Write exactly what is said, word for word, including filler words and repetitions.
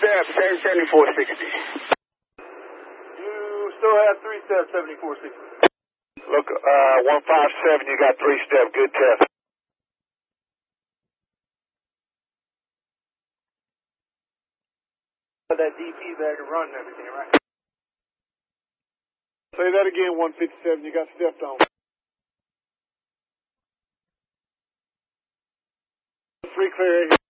step, same seventy-four sixty. You still have three step, seventy-four sixty. Look, uh, one five seven, you got three step, good test. That D P bag of run and everything, right? Say that again, one fifty-seven, you got stepped on. Three clear.